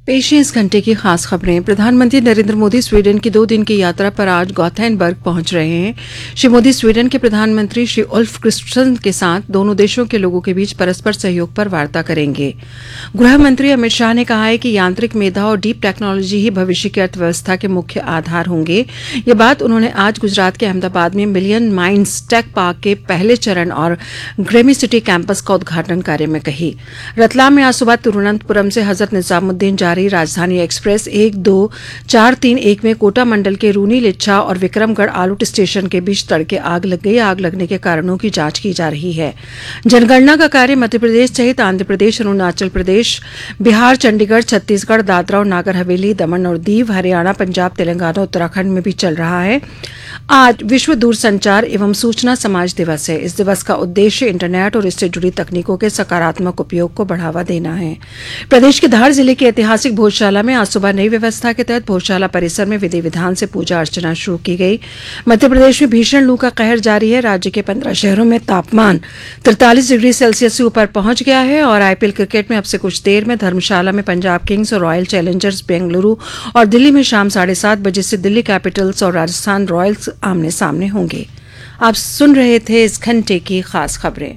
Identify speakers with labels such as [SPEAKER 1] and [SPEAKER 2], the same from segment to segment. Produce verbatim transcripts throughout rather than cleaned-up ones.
[SPEAKER 1] पेश है इस घंटे की खास खबरें। प्रधानमंत्री नरेंद्र मोदी स्वीडन की दो दिन की यात्रा पर आज गॉथेनबर्ग पहुंच रहे हैं। श्री मोदी स्वीडन के प्रधानमंत्री श्री उल्फ क्रिस्टसन के साथ दोनों देशों के लोगों के बीच परस्पर सहयोग पर वार्ता करेंगे। गृह मंत्री अमित शाह ने कहा है कि यांत्रिक मेधा और डीप टेक्नोलॉजी ही भविष्य की अर्थव्यवस्था के मुख्य आधार होंगे। ये बात उन्होंने आज गुजरात के अहमदाबाद में मिलियन माइंड्स टेक पार्क के पहले चरण और ग्रेमी सिटी कैंपस का उद्घाटन कार्य में कही। रतलाम में आज सुबह तिरुवनंतपुरम से हजरत निजामुद्दीन जारी राजधानी एक्सप्रेस एक दो चार तीन एक में कोटा मंडल के रूनी लिच्छा और विक्रमगढ़ आलूट स्टेशन के बीच तड़के आग लग गई। आग लगने के कारणों की जांच की जा रही है। जनगणना का कार्य मध्य प्रदेश सहित आंध्र प्रदेश, अरुणाचल प्रदेश, बिहार, चंडीगढ़, छत्तीसगढ़, दादरा और नागर हवेली, दमन और दीव, हरियाणा, पंजाब, तेलंगाना, उत्तराखंड में भी चल रहा है। आज विश्व दूरसंचार एवं सूचना समाज दिवस है। इस दिवस का उद्देश्य इंटरनेट और इससे जुड़ी तकनीकों के सकारात्मक उपयोग को बढ़ावा देना है। प्रदेश के धार जिले के ऐतिहासिक भोजशाला में आज सुबह नई व्यवस्था के तहत भोजशाला परिसर में विधि विधान से पूजा अर्चना शुरू की गई। मध्य प्रदेश में भीषण लू का कहर जारी है। राज्य के पंद्रह शहरों में तापमान तैंतालीस डिग्री सेल्सियस से ऊपर पहुंच गया है। और आईपीएल क्रिकेट में अब से कुछ देर में धर्मशाला में पंजाब किंग्स और रॉयल चैलेंजर्स बेंगलुरु और दिल्ली में शाम साढ़े सात बजे से दिल्ली कैपिटल्स और राजस्थान रॉयल्स आमने सामने होंगे। आप सुन रहे थे इस घंटे की खास खबरें।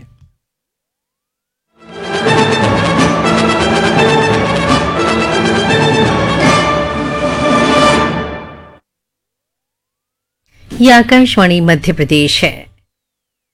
[SPEAKER 2] ये आकाशवाणी मध्य प्रदेश है।